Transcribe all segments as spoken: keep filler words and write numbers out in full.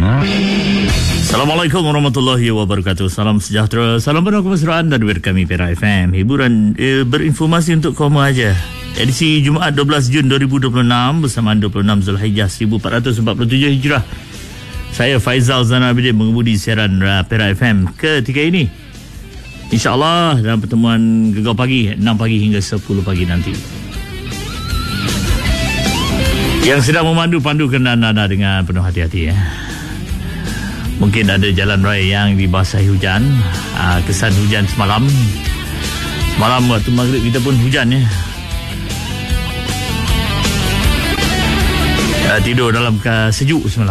Assalamualaikum warahmatullahi wabarakatuh. Salam sejahtera, salam penuh kemesraan dan duit kami Perak F M. Hiburan eh, berinformasi untuk kaum aja. Edisi Jumaat dua belas Jun dua ribu dua puluh enam bersamaan dua puluh enam Zulhijjah seribu empat ratus empat puluh tujuh Hijrah. Saya Faizal Zainal Abidin mengemudi siaran uh, Perak F M ketika ini. InsyaAllah dalam pertemuan Gegar Pagi enam pagi hingga sepuluh pagi nanti. Yang sedang memandu, pandu kenderaan anda dengan penuh hati-hati ya. Mungkin ada jalan raya yang dibasahi hujan, aa, kesan hujan semalam. Semalam waktu maghrib kita pun hujan ya. Aa, tidur dalam sejuk semalam.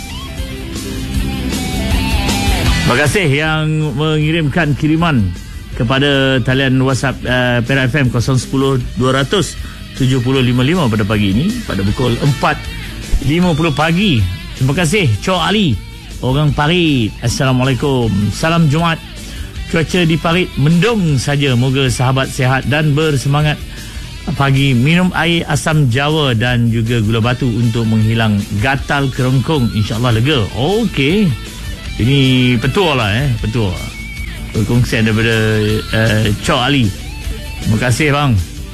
Terima kasih yang mengirimkan kiriman kepada talian WhatsApp uh, Perak F M kosong satu kosong dua kosong tujuh kosong lima lima pada pagi ini pada pukul empat lima puluh pagi. Terima kasih Cok Ali orang Parit. Assalamualaikum. Salam Jumaat. Cuaca di Parit mendung saja. Moga sahabat sihat dan bersemangat pagi. Minum air asam jawa dan juga gula batu untuk menghilang gatal kerongkong. InsyaAllah lega. Okey. Ini petua lah eh. Petua. Perkongsian daripada uh, Cok Ali. Terima kasih bang.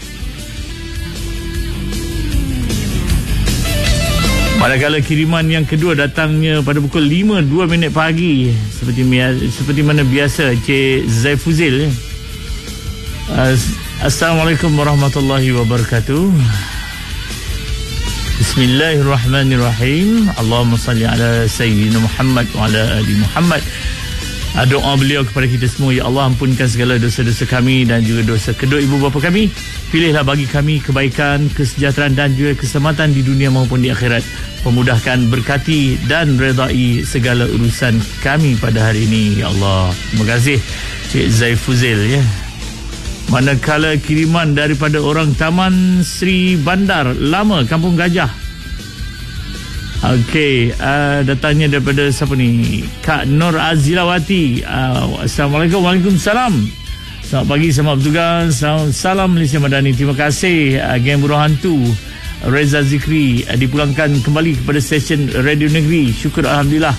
Manakala kiriman yang kedua datangnya pada pukul lima dua minit pagi seperti seperti mana biasa Cik Zaifuzil. Assalamualaikum warahmatullahi wabarakatuh. Bismillahirrahmanirrahim. Allahumma salli ala Sayyidina Muhammad wa ala ali Muhammad. Doa beliau kepada kita semua, ya Allah ampunkan segala dosa-dosa kami dan juga dosa kedua ibu bapa kami. Pilihlah bagi kami kebaikan, kesejahteraan dan juga keselamatan di dunia maupun di akhirat. Pemudahkan, berkati dan redai segala urusan kami pada hari ini, ya Allah. Terima kasih Cik Zaifuzil ya. Manakala kiriman daripada orang Taman Sri Bandar Lama, Kampung Gajah. Okey, uh, datangnya daripada siapa ni? Kak Nur Azilawati. Uh, Assalamualaikum. Waalaikumsalam. Selamat pagi, selamat bertugas. Salam, salam Malaysia Madani. Terima kasih uh, geng buruh hantu Reza Zikri uh, dipulangkan kembali kepada stesen Radio Negeri. Syukur alhamdulillah.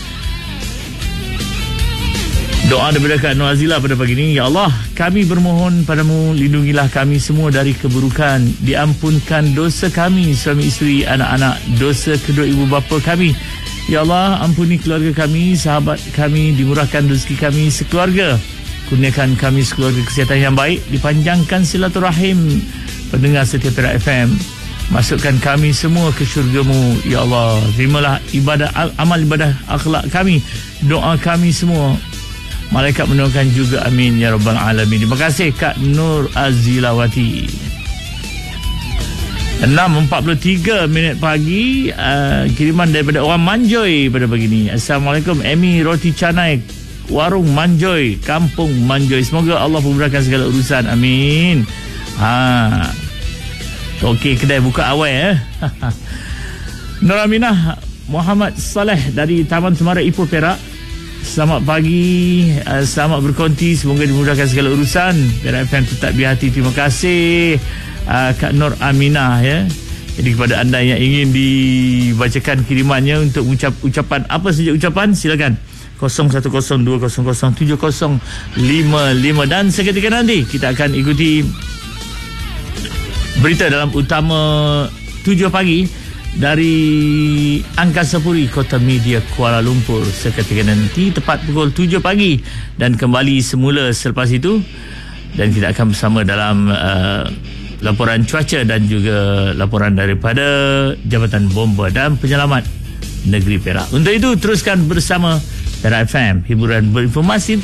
Doa daripada Kak Nur Azila pada pagi ini, ya Allah, kami bermohon padamu, lindungilah kami semua dari keburukan, diampunkan dosa kami, suami isteri, anak-anak, dosa kedua ibu bapa kami. Ya Allah, ampuni keluarga kami, sahabat kami, dimurahkan rezeki kami sekeluarga, kurniakan kami sekeluarga kesihatan yang baik, dipanjangkan silaturahim pendengar setia Perak F M, masukkan kami semua ke syurga-Mu, ya Allah. Terimalah ibadah, amal ibadah akhlak kami, doa kami semua. Malaikat mendoakan juga, amin ya rabbal alamin. Terima kasih Kak Nur Azilawati. enam empat puluh tiga minit pagi, uh, kiriman daripada orang Manjoy pada pagi ni. Assalamualaikum. Emi Roti Canai, Warung Manjoy, Kampung Manjoy. Semoga Allah memudahkan segala urusan, amin. Ha. Okey, kedai buka awal eh. Nur Aminah Muhammad Saleh dari Taman Semara Ipoh Perak. Selamat pagi, uh, selamat berkonti, semoga dimudahkan segala urusan. Perak F M tetap di hati. Terima kasih uh, Kak Nur Aminah ya. Jadi kepada anda yang ingin dibacakan kirimannya untuk ucap ucapan apa saja ucapan, silakan kosong satu kosong dua kosong kosong tujuh kosong lima lima. Dan seketika nanti kita akan ikuti berita dalam utama tujuh pagi dari Angkasa Puri Kota Media Kuala Lumpur seketika nanti tepat pukul tujuh pagi dan kembali semula selepas itu, dan kita akan bersama dalam uh, laporan cuaca dan juga laporan daripada Jabatan Bomba dan Penyelamat Negeri Perak. Untuk itu teruskan bersama Perak F M, hiburan berinformasi